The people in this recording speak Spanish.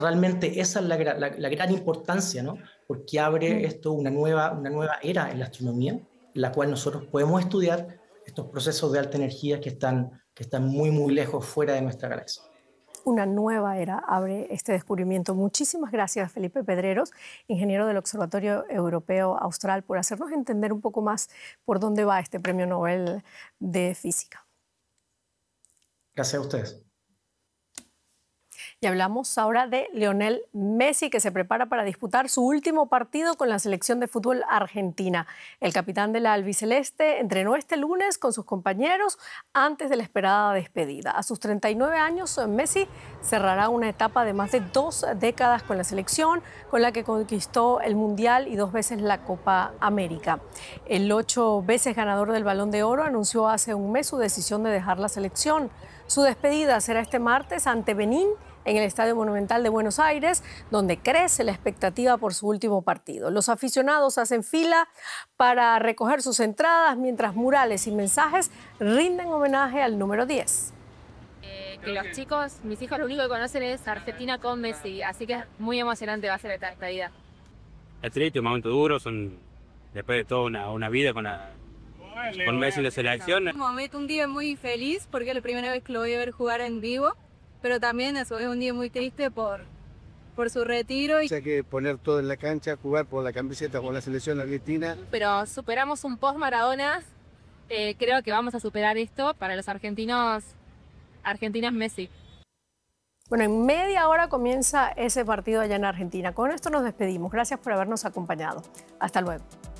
realmente esa es la gran importancia, ¿no? Porque abre esto una nueva era en la astronomía, en la cual nosotros podemos estudiar estos procesos de alta energía que están muy lejos fuera de nuestra galaxia. Una nueva era abre este descubrimiento. Muchísimas gracias, Felipe Pedreros, ingeniero del Observatorio Europeo Austral, por hacernos entender un poco más por dónde va este Premio Nobel de Física. Gracias a ustedes. Y hablamos ahora de Lionel Messi, que se prepara para disputar su último partido con la selección de fútbol argentina. El capitán de la albiceleste entrenó este lunes con sus compañeros antes de la esperada despedida. A sus 39 años, Messi cerrará una etapa de más de 2 décadas con la selección, con la que conquistó el Mundial y 2 veces la Copa América. El 8 veces ganador del Balón de Oro anunció hace un mes su decisión de dejar la selección. Su despedida será este martes ante Benín, en el Estadio Monumental de Buenos Aires, donde crece la expectativa por su último partido. Los aficionados hacen fila para recoger sus entradas, mientras murales y mensajes rinden homenaje al número 10. Que los chicos, mis hijos, lo único que conocen es Argentina con Messi, así que es muy emocionante va a ser esta despedida. Es triste, un momento duro, son después de toda una vida con Messi en la selección. Un día muy feliz porque es la primera vez que lo voy a ver jugar en vivo, pero también eso es un día muy triste por su retiro. Hay que poner todo en la cancha, jugar por la camiseta con la selección argentina. Pero superamos un post-Maradona, creo que vamos a superar esto para los argentinos, Argentina Messi. Bueno, en media hora comienza ese partido allá en Argentina. Con esto nos despedimos. Gracias por habernos acompañado. Hasta luego.